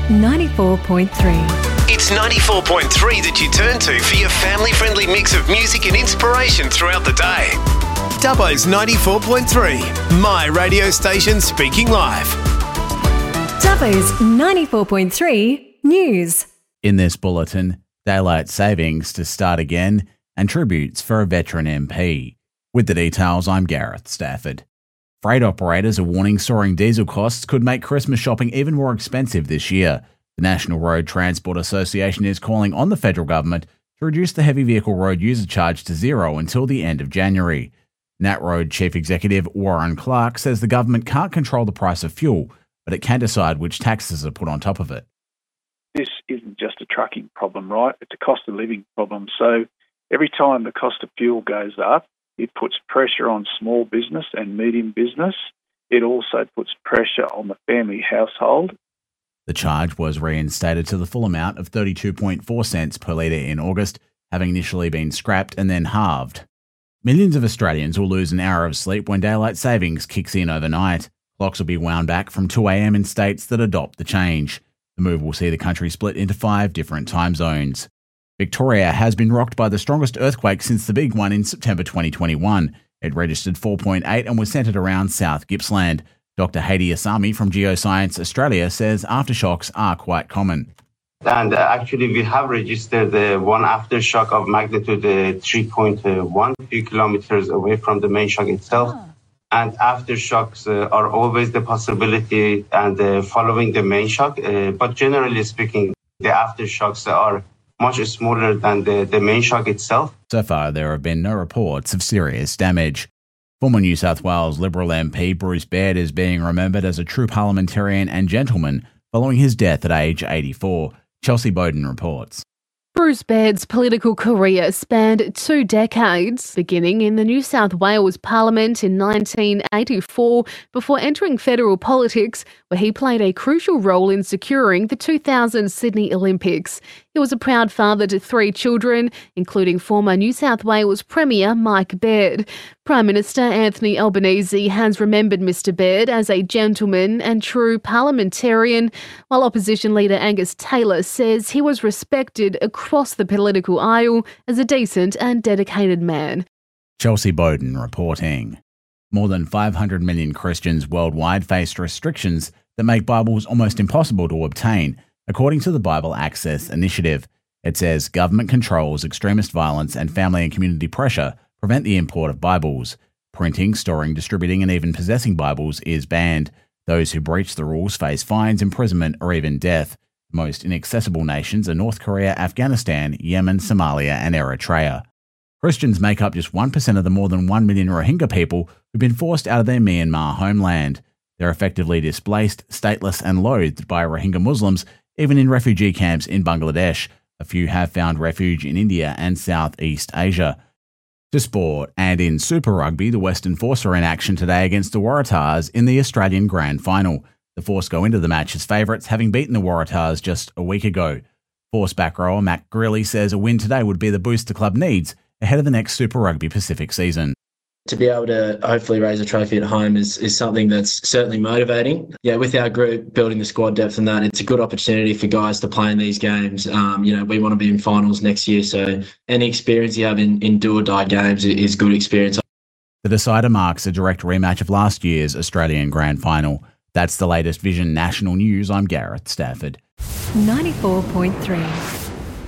94.3. It's 94.3 that you turn to for your family-friendly mix of music and inspiration throughout the day. Dubbo's 94.3, my radio station speaking live. Dubbo's 94.3 News. In this bulletin, daylight savings to start again and tributes for a veteran MP. With the details, I'm Gareth Stafford. Freight operators are warning soaring diesel costs could make Christmas shopping even more expensive this year. The National Road Transport Association is calling on the federal government to reduce the heavy vehicle road user charge to zero until the end of January. NatRoad Chief Executive Warren Clark says the government can't control the price of fuel, but it can decide which taxes are put on top of it. This isn't just a trucking problem, right? It's a cost of living problem. So every time the cost of fuel goes up, it puts pressure on small business and medium business. It also puts pressure on the family household. The charge was reinstated to the full amount of 32.4 cents per litre in August, having initially been scrapped and then halved. Millions of Australians will lose an hour of sleep when daylight savings kicks in overnight. Clocks will be wound back from 2 a.m. in states that adopt the change. The move will see the country split into 5 different time zones. Victoria has been rocked by the strongest earthquake since the big one in September 2021. It registered 4.8 and was centred around South Gippsland. Dr. Hadi Asami from Geoscience Australia says aftershocks are quite common. And actually, we have registered one aftershock of magnitude 3.1, a few kilometers away from the main shock itself. And aftershocks are always the possibility and following the main shock. But generally speaking, the aftershocks are much smaller than the main shock itself. So far, there have been no reports of serious damage. Former New South Wales Liberal MP Bruce Baird is being remembered as a true parliamentarian and gentleman following his death at age 84. Chelsea Bowden reports. Bruce Baird's political career spanned 2 decades, beginning in the New South Wales Parliament in 1984 before entering federal politics, where he played a crucial role in securing the 2000 Sydney Olympics. He was a proud father to 3 children, including former New South Wales Premier Mike Baird. Prime Minister Anthony Albanese has remembered Mr Baird as a gentleman and true parliamentarian, while opposition leader Angus Taylor says he was respected across the political aisle as a decent and dedicated man. Chelsea Bowden reporting. More than 500 million Christians worldwide face restrictions that make Bibles almost impossible to obtain, according to the Bible Access Initiative. It says government controls, extremist violence and family and community pressure prevent the import of Bibles. Printing, storing, distributing and even possessing Bibles is banned. Those who breach the rules face fines, imprisonment or even death. Most inaccessible nations are North Korea, Afghanistan, Yemen, Somalia and Eritrea. Christians make up just 1% of the more than 1 million Rohingya people who've been forced out of their Myanmar homeland. They're effectively displaced, stateless and loathed by Rohingya Muslims, even in refugee camps in Bangladesh. A few have found refuge in India and Southeast Asia. To sport, and in Super Rugby, the Western Force are in action today against the Waratahs in the Australian Grand Final. The Force go into the match as favourites, having beaten the Waratahs just a week ago. Force back rower Matt Greeley says a win today would be the boost the club needs ahead of the next Super Rugby Pacific season. To be able to hopefully raise a trophy at home is something that's certainly motivating. Yeah, with our group building the squad depth and that, it's a good opportunity for guys to play in these games. We want to be in finals next year, so any experience you have in do or die games is good experience. The decider marks a direct rematch of last year's Australian Grand Final. That's the latest Vision National News. I'm Gareth Stafford. 94.3.